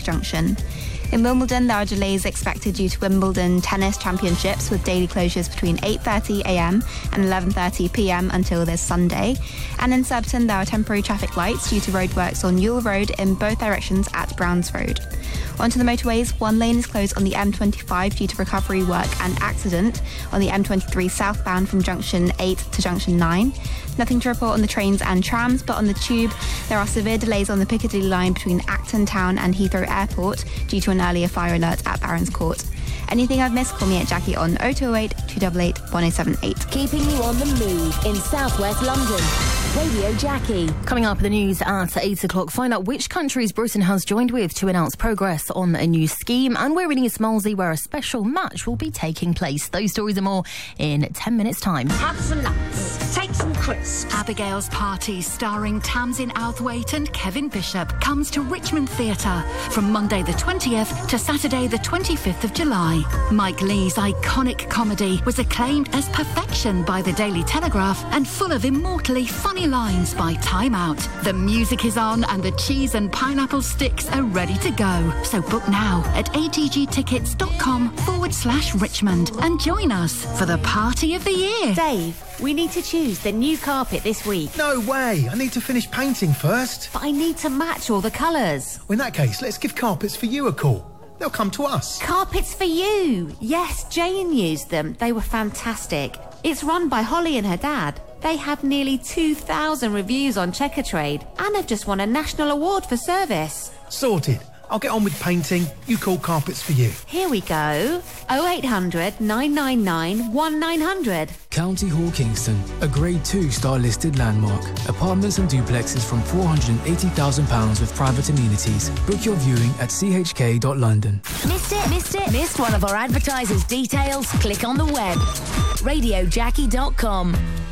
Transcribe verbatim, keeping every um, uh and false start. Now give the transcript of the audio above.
Junction. In Wimbledon, there are delays expected due to Wimbledon Tennis Championships, with daily closures between eight thirty a m and eleven thirty p m until this Sunday. And in Surbiton, there are temporary traffic lights due to roadworks on Newell Road in both directions at Browns Road. Onto the motorways, one lane is closed on the M twenty-five due to recovery work and accident on the M twenty-three southbound from junction eight to junction nine. Nothing to report on the trains and trams, but on the tube, there are severe delays on the Piccadilly line between Acton Town and Heathrow Airport due to an earlier fire alert at Barons Court. Anything I've missed, call me at Jackie on oh two oh eight, two eight eight, one oh seven eight. Keeping you on the move in southwest London. Radio Jackie. Coming up in the news at eight o'clock, find out which countries Britain has joined with to announce progress on a new scheme, and we're in East Molesey where a special match will be taking place. Those stories and more in ten minutes' time. Have some nuts. Take some crisps. Abigail's Party, starring Tamsin Outhwaite and Kevin Bishop, comes to Richmond Theatre from Monday the twentieth to Saturday the twenty-fifth of July. Mike Leigh's iconic comedy was acclaimed as perfection by the Daily Telegraph and full of immortally funny lines by Time Out. The music is on and the cheese and pineapple sticks are ready to go. So book now at atgtickets.com forward slash Richmond and join us for the party of the year. Dave, we need to choose the new carpet this week. No way! I need to finish painting first. But I need to match all the colours. Well, in that case, let's give Carpets for You a call. They'll come to us. Carpets for You! Yes, Jane used them. They were fantastic. It's run by Holly and her dad. They have nearly two thousand reviews on Checkatrade and have just won a national award for service. Sorted. I'll get on with painting. You call Carpets for You. Here we go. oh eight hundred, nine nine nine, nineteen hundred. County Hall Kingston, a Grade two star listed landmark. Apartments and duplexes from four hundred eighty thousand pounds with private amenities. Book your viewing at c h k dot london. Missed it? Missed it? Missed one of our advertisers' details? Click on the web. radio jackie dot com.